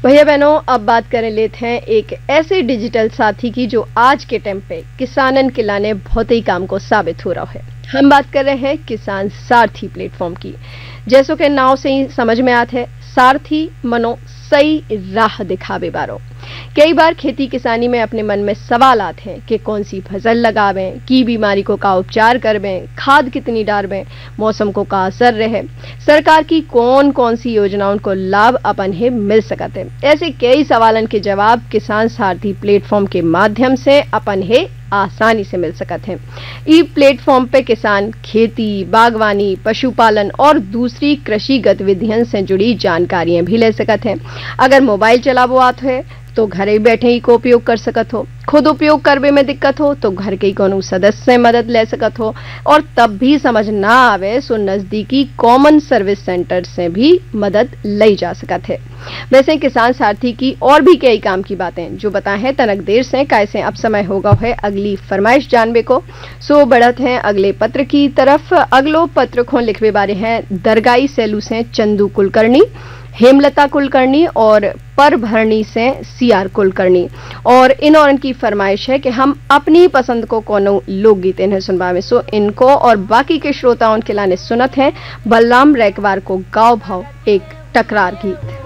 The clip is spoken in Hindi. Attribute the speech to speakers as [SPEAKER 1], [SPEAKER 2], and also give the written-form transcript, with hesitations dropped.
[SPEAKER 1] भैया बहनों, अब बात करें लेते हैं एक ऐसे डिजिटल साथी की जो आज के टाइम पे किसानन के लाने बहुत ही काम को साबित हो रहा है। हम बात कर रहे हैं किसान सारथी प्लेटफॉर्म की। जैसो के नाव से ही समझ में आते है, सारथी मनो सही राह दिखावे बारो। कई बार खेती किसानी में अपने मन में सवाल आते हैं कि कौन सी फसल लगावें, की बीमारी को का उपचार करवें, खाद कितनी डालवें, मौसम को का असर रहे, सरकार की कौन कौन सी योजनाओं को लाभ अपन है मिल सकते हैं। ऐसे कई सवालन के जवाब किसान सारथी प्लेटफॉर्म के माध्यम से अपन है आसानी से मिल सकते हैं। ई प्लेटफॉर्म पे किसान खेती, बागवानी, पशुपालन और दूसरी कृषि गतिविधियों से जुड़ी जानकारियां भी ले सकते हैं। अगर मोबाइल चलावो आते है तो घरे बैठे ही को उपयोग कर सकत हो। खुद उपयोग करवे में दिक्कत हो तो घर के कोनो सदस्य से मदद ले सकत हो, और तब भी समझ ना आवे सो नजदीकी कॉमन सर्विस सेंटर से भी मदद ली जा सकत है। वैसे किसान सारथी की और भी कई काम की बातें जो बताए हैं तनक देर से कैसे अब समय होगा है अगली फरमाइश जानबे को। सो बढ़त है अगले पत्र की तरफ। अगलो पत्र को लिखवे बारे हैं दरगाई सेलू से चंदू कुलकर्णी, हेमलता कुलकर्णी और परभरणी से सीआर कुलकर्णी, और इन और इनकी फरमाइश है कि हम अपनी पसंद को कोनो लोकगीत इन्हें सुनवावे। सो इनको और बाकी के श्रोताओं के लाने सुनत हैं बलराम रैकवार को गाँव भाव एक टकरार गीत।